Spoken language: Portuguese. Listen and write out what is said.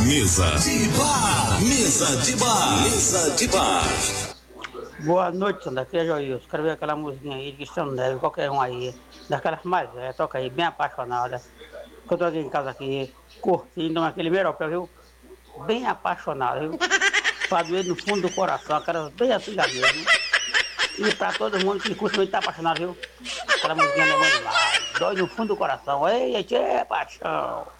Mesa de bar. Mesa de bar. Mesa de bar. Boa noite, Sandra. Aqui é Joilson. Quero ver aquela musiquinha aí de Cristiano Neves, qualquer um aí. Daquelas mais toca aí, bem apaixonada. Que eu tô aqui em casa aqui, curtindo aquele meropé, viu? Bem apaixonado, viu? Pra doer no fundo do coração, aquela bem antiga mesmo. E pra todo mundo que curte muito tá apaixonado, viu? Aquela musiquinha é bom demais. Dói no fundo do coração. Ei, é paixão.